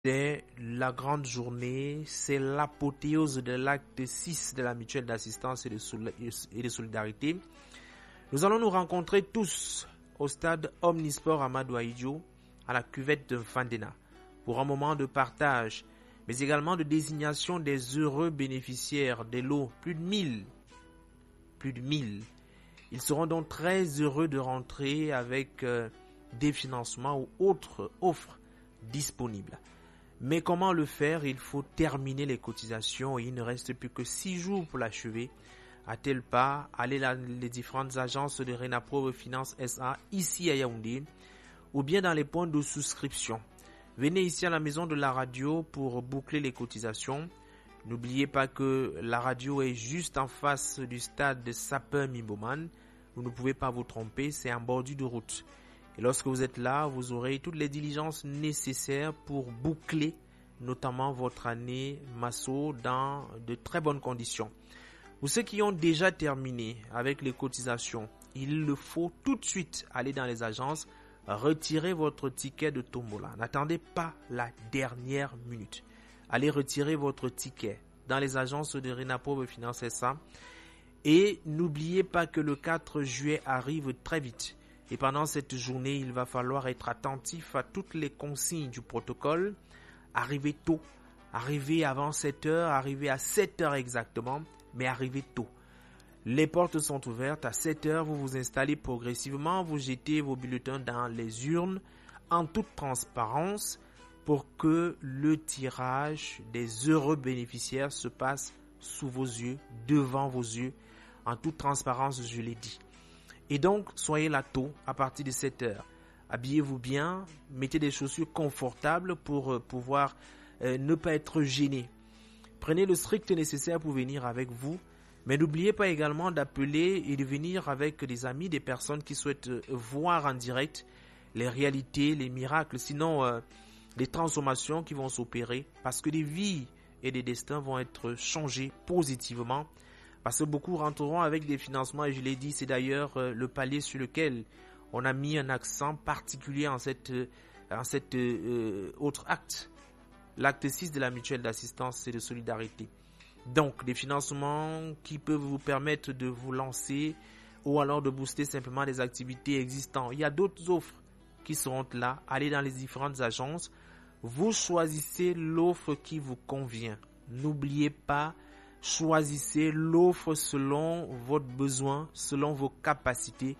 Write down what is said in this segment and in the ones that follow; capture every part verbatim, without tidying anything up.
C'est la grande journée, c'est l'apothéose de l'acte six de la mutuelle d'assistance et de, sol- et de solidarité. Nous allons nous rencontrer tous au stade Omnisport Amadou Ahidjo, à la cuvette de Fandena, pour un moment de partage, mais également de désignation des heureux bénéficiaires des lots, plus de mille. Plus de mille. Ils seront donc très heureux de rentrer avec euh, des financements ou autres offres disponibles. Mais comment le faire? Il faut terminer les cotisations et il ne reste plus que six jours pour l'achever. À tel pas, allez dans les différentes agences de Renapro Finance S A ici à Yaoundé ou bien dans les points de souscription. Venez ici à la maison de la radio pour boucler les cotisations. N'oubliez pas que la radio est juste en face du stade de Sapeur Mimboman. Vous ne pouvez pas vous tromper, c'est en bordure de route. Et lorsque vous êtes là, vous aurez toutes les diligences nécessaires pour boucler notamment votre année Masso dans de très bonnes conditions. Pour ceux qui ont déjà terminé avec les cotisations, il le faut tout de suite aller dans les agences, retirer votre ticket de tombola. N'attendez pas la dernière minute. Allez retirer votre ticket dans les agences de Renapro Finance S A. Et n'oubliez pas que le quatre juillet arrive très vite. Et pendant cette journée, il va falloir être attentif à toutes les consignes du protocole. Arrivez tôt, arrivez avant sept heures, arrivez à sept heures exactement, mais arrivez tôt. Les portes sont ouvertes. À sept heures, vous vous installez progressivement, vous jetez vos bulletins dans les urnes en toute transparence pour que le tirage des heureux bénéficiaires se passe sous vos yeux, devant vos yeux, en toute transparence, je l'ai dit. Et donc, soyez là tôt, à partir de sept heures. Habillez-vous bien, mettez des chaussures confortables pour euh, pouvoir euh, ne pas être gêné. Prenez le strict nécessaire pour venir avec vous, mais n'oubliez pas également d'appeler et de venir avec des amis, des personnes qui souhaitent euh, voir en direct les réalités, les miracles, sinon euh, les transformations qui vont s'opérer, parce que des vies et des destins vont être changés positivement. Parce que beaucoup rentreront avec des financements et je l'ai dit, c'est d'ailleurs euh, le palier sur lequel on a mis un accent particulier en cette, euh, en cette euh, autre acte, l'acte six de la mutuelle d'assistance et de solidarité. Donc, des financements qui peuvent vous permettre de vous lancer ou alors de booster simplement des activités existantes. Il y a d'autres offres qui seront là. Allez dans les différentes agences. Vous choisissez l'offre qui vous convient. N'oubliez pas, choisissez l'offre selon votre besoin, selon vos capacités.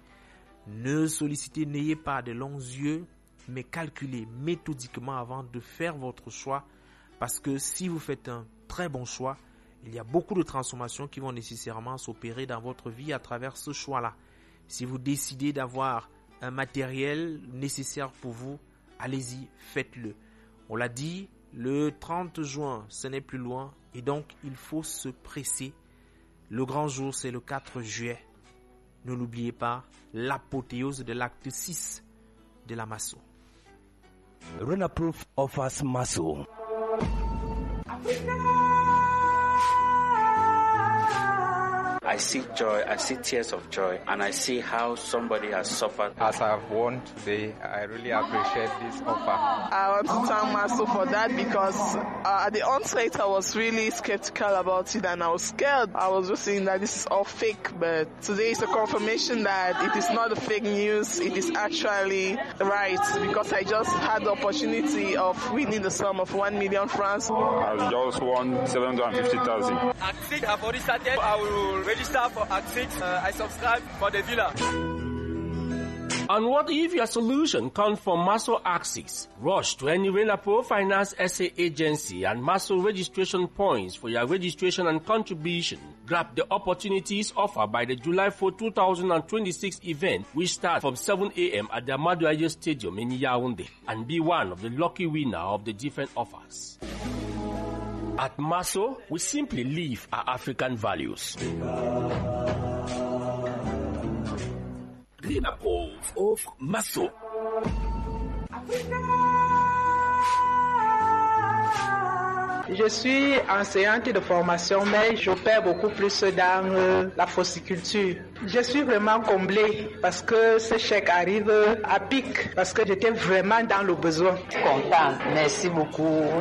Ne sollicitez, n'ayez pas de longs yeux, mais calculez méthodiquement avant de faire votre choix. Parce que si vous faites un très bon choix, il y a beaucoup de transformations qui vont nécessairement s'opérer dans votre vie à travers ce choix-là. Si vous décidez d'avoir un matériel nécessaire pour vous, allez-y, faites-le. On l'a dit, le trente juin, ce n'est plus loin. Et donc, il faut se presser. Le grand jour, c'est le quatre juillet. Ne l'oubliez pas, l'apothéose de l'acte six de la Masso. Renapro offers Masso. I see joy, I see tears of joy, and I see how somebody has suffered. As I've won today, I really appreciate this offer. I want to thank Masso for that because uh, at the onset I was really skeptical about it and I was scared. I was just saying that this is all fake, but today is a confirmation that it is not a fake news, it is actually right because I just had the opportunity of winning the sum of one million francs. I just won seven hundred fifty thousand. Act six, I've already started. I will register for Act six. Uh, I subscribe for the villa. And what if your solution comes from Masso Axis? Rush to any Renapro Finance S A agency and Masso registration points for your registration and contribution. Grab the opportunities offered by the July fourth, twenty twenty-six event, which starts from seven a.m. at the Amadou Ahidjo Stadium in Yaoundé, and be one of the lucky winner of the different offers. At Masso, we simply live our African values. Renapro of Masso. Je suis enseignante de formation, mais j'opère beaucoup plus dans euh, la fossiculture. Je suis vraiment comblée parce que ce chèque arrive à pic, parce que j'étais vraiment dans le besoin. Contente, merci beaucoup.